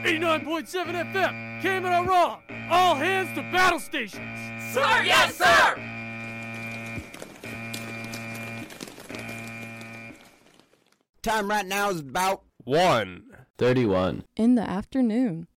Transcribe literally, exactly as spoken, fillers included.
eighty-nine point seven F M, Kamina Raw. All hands to battle stations. Sir, yes, sir! Time right now is about one thirty-one in the afternoon.